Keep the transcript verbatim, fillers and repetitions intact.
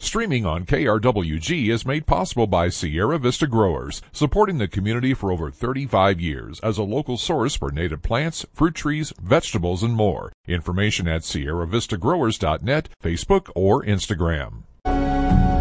Streaming on K R W G is made possible by Sierra Vista Growers, supporting the community for over thirty-five years as a local source for native plants, fruit trees, vegetables, and more. Information at sierra vista growers dot net, Facebook, or Instagram.